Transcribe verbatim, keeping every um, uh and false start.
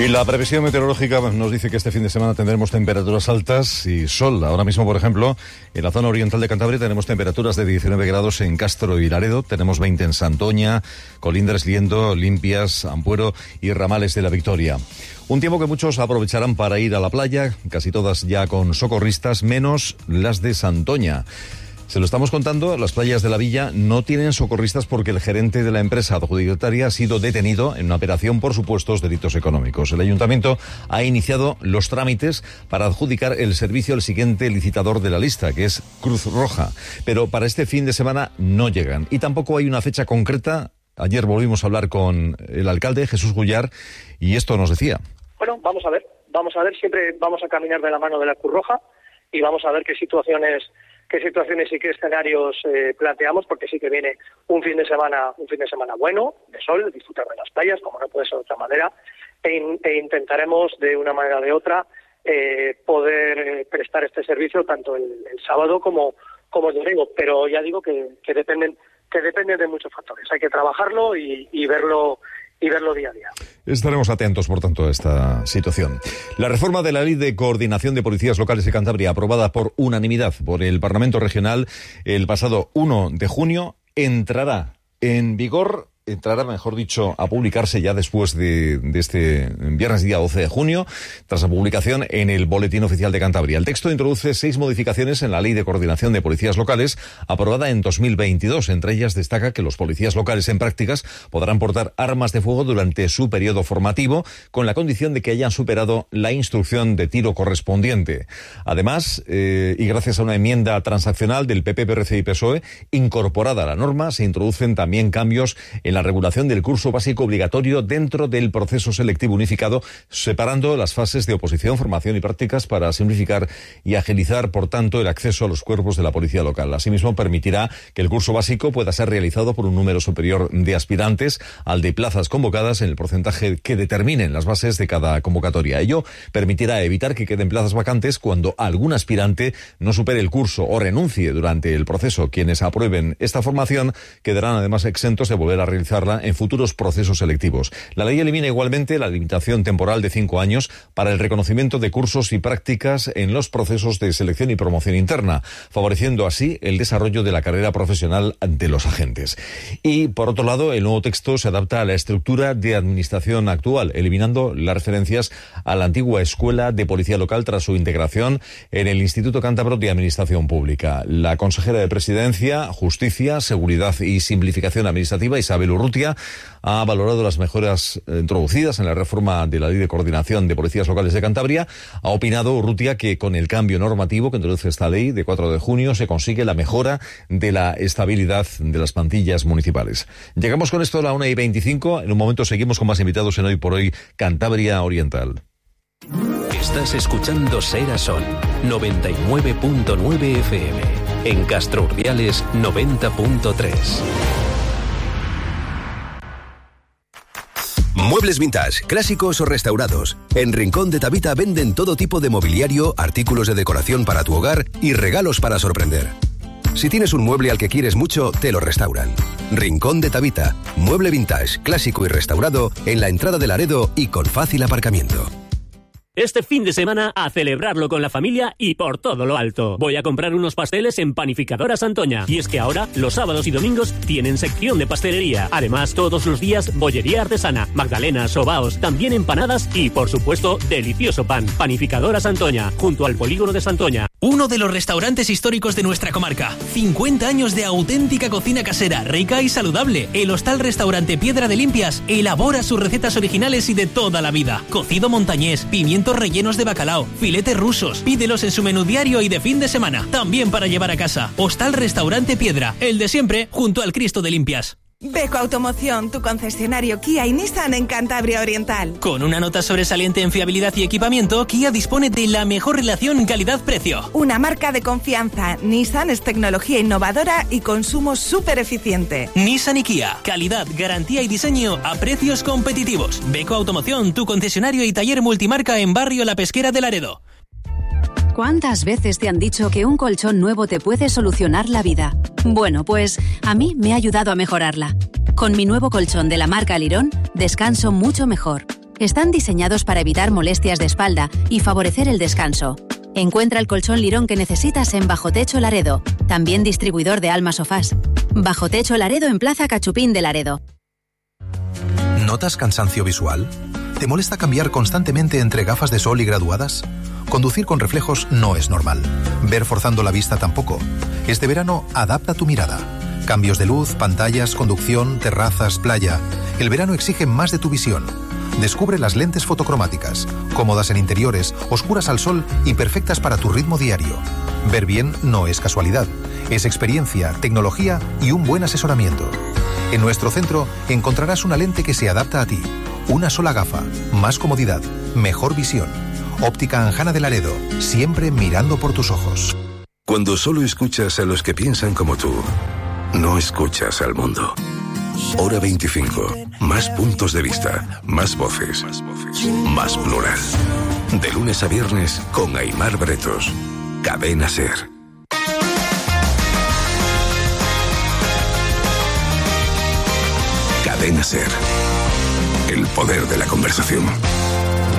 Y la previsión meteorológica nos dice que este fin de semana tendremos temperaturas altas y sol. Ahora mismo, por ejemplo, en la zona oriental de Cantabria tenemos temperaturas de diecinueve grados en Castro y Laredo, tenemos veinte en Santoña, Colindres, Liendo, Limpias, Ampuero y Ramales de la Victoria. Un tiempo que muchos aprovecharán para ir a la playa, casi todas ya con socorristas, menos las de Santoña. Se lo estamos contando, las playas de la villa no tienen socorristas porque el gerente de la empresa adjudicataria ha sido detenido en una operación por supuestos delitos económicos. El ayuntamiento ha iniciado los trámites para adjudicar el servicio al siguiente licitador de la lista, que es Cruz Roja. Pero para este fin de semana no llegan. Y tampoco hay una fecha concreta. Ayer volvimos a hablar con el alcalde, Jesús Gullar, y esto nos decía. Bueno, vamos a ver. Vamos a ver, siempre vamos a caminar de la mano de la Cruz Roja y vamos a ver qué situaciones... qué situaciones y qué escenarios eh, planteamos, porque sí que viene un fin de semana un fin de semana bueno, de sol, disfrutar de las playas, como no puede ser de otra manera, e, in, e intentaremos de una manera o de otra eh, poder eh, prestar este servicio tanto el, el sábado como, como el domingo, pero ya digo que, que dependen que dependen de muchos factores. Hay que trabajarlo y, y verlo y verlo día a día. Estaremos atentos, por tanto, a esta situación. La reforma de la Ley de Coordinación de Policías Locales de Cantabria, aprobada por unanimidad por el Parlamento Regional el pasado uno de junio, entrará en vigor, entrará, mejor dicho, a publicarse ya después de, de este viernes día doce de junio, tras la publicación en el Boletín Oficial de Cantabria. El texto introduce seis modificaciones en la Ley de Coordinación de Policías Locales, aprobada en dos mil veintidós. Entre ellas destaca que los policías locales en prácticas podrán portar armas de fuego durante su periodo formativo, con la condición de que hayan superado la instrucción de tiro correspondiente. Además, eh, y gracias a una enmienda transaccional del P P, P R C y P S O E, incorporada a la norma, se introducen también cambios en la regulación del curso básico obligatorio dentro del proceso selectivo unificado, separando las fases de oposición, formación y prácticas para simplificar y agilizar, por tanto, el acceso a los cuerpos de la policía local. Asimismo, permitirá que el curso básico pueda ser realizado por un número superior de aspirantes al de plazas convocadas en el porcentaje que determinen las bases de cada convocatoria. Ello permitirá evitar que queden plazas vacantes cuando algún aspirante no supere el curso o renuncie durante el proceso. Quienes aprueben esta formación quedarán además exentos de volver a realizar en futuros procesos selectivos. La ley elimina igualmente la limitación temporal de cinco años para el reconocimiento de cursos y prácticas en los procesos de selección y promoción interna, favoreciendo así el desarrollo de la carrera profesional de los agentes. Y, por otro lado, el nuevo texto se adapta a la estructura de administración actual, eliminando las referencias a la antigua Escuela de Policía Local tras su integración en el Instituto Cántabro de Administración Pública. La consejera de Presidencia, Justicia, Seguridad y Simplificación Administrativa, Isabel Urrutia, ha valorado las mejoras introducidas en la reforma de la Ley de Coordinación de Policías Locales de Cantabria. Ha opinado Urrutia que con el cambio normativo que introduce esta ley de cuatro de junio se consigue la mejora de la estabilidad de las plantillas municipales. Llegamos con esto a la una y veinticinco. En un momento seguimos con más invitados en Hoy por Hoy Cantabria Oriental. Estás escuchando Ser a Son, noventa y nueve punto nueve F M. En Castro Urdiales, noventa punto tres. Muebles vintage, clásicos o restaurados. En Rincón de Tabita venden todo tipo de mobiliario, artículos de decoración para tu hogar y regalos para sorprender. Si tienes un mueble al que quieres mucho, te lo restauran. Rincón de Tabita, mueble vintage, clásico y restaurado en la entrada de Laredo y con fácil aparcamiento. Este fin de semana a celebrarlo con la familia y por todo lo alto. Voy a comprar unos pasteles en Panificadora Santoña. Y es que ahora, los sábados y domingos, tienen sección de pastelería. Además, todos los días, bollería artesana, magdalenas, sobaos, también empanadas y, por supuesto, delicioso pan. Panificadora Santoña, junto al polígono de Santoña. Uno de los restaurantes históricos de nuestra comarca. cincuenta años de auténtica cocina casera, rica y saludable. El Hostal Restaurante Piedra de Limpias elabora sus recetas originales y de toda la vida. Cocido montañés, pimientos rellenos de bacalao, filetes rusos. Pídelos en su menú diario y de fin de semana. También para llevar a casa. Hostal Restaurante Piedra, el de siempre, junto al Cristo de Limpias. Beco Automoción, tu concesionario Kia y Nissan en Cantabria Oriental. Con una nota sobresaliente en fiabilidad y equipamiento, Kia dispone de la mejor relación calidad-precio. Una marca de confianza. Nissan es tecnología innovadora y consumo súper eficiente. Nissan y Kia, calidad, garantía y diseño a precios competitivos. Beco Automoción, tu concesionario y taller multimarca en Barrio La Pesquera de Laredo. ¿Cuántas veces te han dicho que un colchón nuevo te puede solucionar la vida? Bueno, pues a mí me ha ayudado a mejorarla. Con mi nuevo colchón de la marca Alirón, descanso mucho mejor. Están diseñados para evitar molestias de espalda y favorecer el descanso. Encuentra el colchón Lirón que necesitas en Bajo Techo Laredo, también distribuidor de Alma Sofás. Bajo Techo Laredo en Plaza Cachupín de Laredo. ¿Notas cansancio visual? ¿Te molesta cambiar constantemente entre gafas de sol y graduadas? Conducir con reflejos no es normal. Ver forzando la vista tampoco. Este verano, adapta tu mirada. Cambios de luz, pantallas, conducción, terrazas, playa. El verano exige más de tu visión. Descubre las lentes fotocromáticas, cómodas en interiores, oscuras al sol y perfectas para tu ritmo diario. Ver bien no es casualidad, es experiencia, tecnología y un buen asesoramiento. En nuestro centro encontrarás una lente que se adapta a ti. Una sola gafa, más comodidad, mejor visión. Óptica Anjana de Laredo, siempre mirando por tus ojos. Cuando solo escuchas a los que piensan como tú, no escuchas al mundo. Hora veinticinco. Más puntos de vista, más voces, más plural. De lunes a viernes con Aimar Bretos. Cadena SER. Cadena SER. El poder de la conversación.